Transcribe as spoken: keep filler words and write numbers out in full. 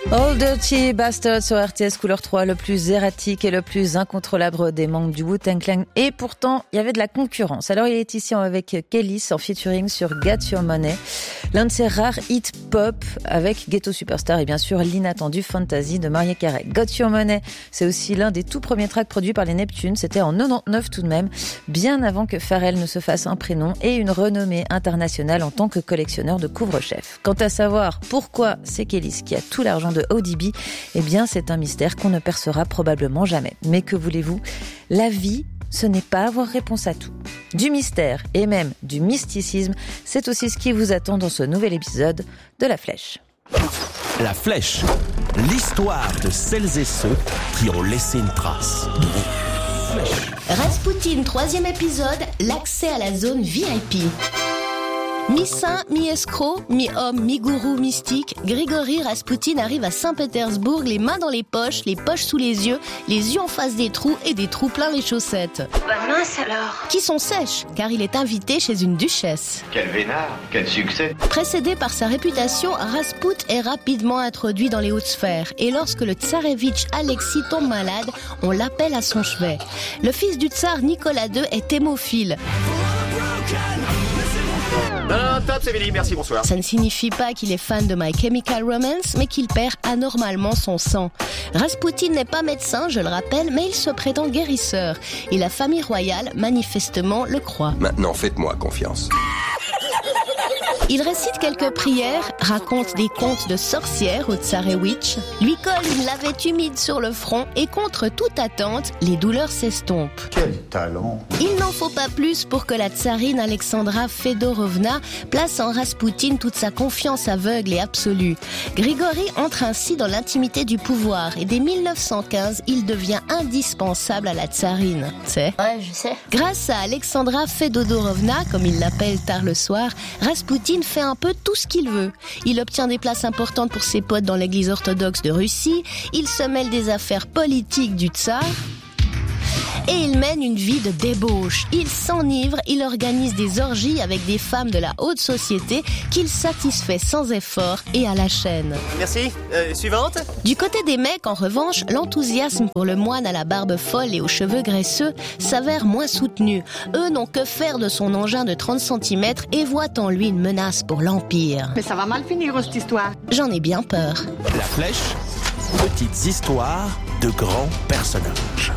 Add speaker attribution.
Speaker 1: All Dirty Bastards sur R T S Couleur trois, le plus erratique et le plus incontrôlable des membres du Wu-Tang Clan. Et pourtant, il y avait de la concurrence. Alors, il est ici avec Kelis en featuring sur Get Your Money, l'un de ses rares hits pop avec Ghetto Superstar et bien sûr l'inattendu Fantasy de Mariah Carey. Got Your Money, c'est aussi l'un des tout premiers tracks produits par les Neptunes. C'était en quatre-vingt-dix-neuf tout de même, bien avant que Pharrell ne se fasse un prénom et une renommée internationale en tant que collectionneur de couvre-chefs. Quant à savoir pourquoi c'est Kelis qui a tout l'argent de O D B, eh bien c'est un mystère qu'on ne percera probablement jamais. Mais que voulez-vous ? La vie, ce n'est pas avoir réponse à tout. Du mystère et même du mysticisme, c'est aussi ce qui vous attend dans ce nouvel épisode de La Flèche.
Speaker 2: La Flèche, l'histoire de celles et ceux qui ont laissé une trace.
Speaker 3: Rasputin, troisième épisode, l'accès à la zone V I P. Mi-saint, mi-escroc, mi-homme, mi-gourou mystique, Grigory Rasputin arrive à Saint-Pétersbourg, les mains dans les poches, les poches sous les yeux, les yeux en face des trous et des trous plein les chaussettes.
Speaker 4: Bah mince alors.
Speaker 3: Qui sont sèches, car il est invité chez une duchesse.
Speaker 5: Quel vénard, quel succès.
Speaker 3: Précédé par sa réputation, Rasput est rapidement introduit dans les hautes sphères. Et lorsque le tsarevitch Alexis tombe malade, on l'appelle à son chevet. Le fils du tsar Nicolas deux est hémophile.
Speaker 5: Non, non, top, c'est Billy, merci, bonsoir.
Speaker 3: Ça ne signifie pas qu'il est fan de My Chemical Romance, mais qu'il perd anormalement son sang. Rasputin n'est pas médecin, je le rappelle, mais il se prétend guérisseur. Et la famille royale, manifestement, le croit.
Speaker 6: Maintenant, faites-moi confiance.
Speaker 3: Il récite quelques prières, raconte des contes de sorcières au tsarevitch, lui colle une lavette humide sur le front et contre toute attente, les douleurs s'estompent.
Speaker 5: Quel talent.
Speaker 3: Il n'en faut pas plus pour que la tsarine Alexandra Fedorovna place en Rasputin toute sa confiance aveugle et absolue. Grigory entre ainsi dans l'intimité du pouvoir et dès mille neuf cent quinze, il devient indispensable à la tsarine. C'est
Speaker 4: Ouais, je sais.
Speaker 3: Grâce à Alexandra Fedorovna, comme il l'appelle tard le soir, Rasputin fait un peu tout ce qu'il veut. Il obtient des places importantes pour ses potes dans l'église orthodoxe de Russie, il se mêle des affaires politiques du tsar et il mène une vie de débauche. Il s'enivre, il organise des orgies avec des femmes de la haute société qu'il satisfait sans effort et à la chaîne.
Speaker 7: Merci. Euh, suivante.
Speaker 3: Du côté des mecs, en revanche, l'enthousiasme pour le moine à la barbe folle et aux cheveux graisseux s'avère moins soutenu. Eux n'ont que faire de son engin de trente centimètres et voient en lui une menace pour l'Empire.
Speaker 8: Mais ça va mal finir cette histoire.
Speaker 3: J'en ai bien peur.
Speaker 2: La Flèche, petites histoires de grands personnages.